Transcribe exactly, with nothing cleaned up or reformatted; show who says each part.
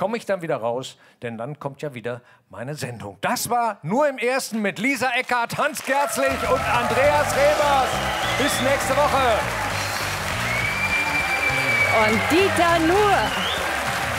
Speaker 1: komme ich dann wieder raus, denn dann kommt ja wieder meine Sendung. Das war Nur im Ersten mit Lisa Eckart, Hans Gerzlich und Andreas Rebers. Bis nächste Woche.
Speaker 2: Und Dieter Nuhr.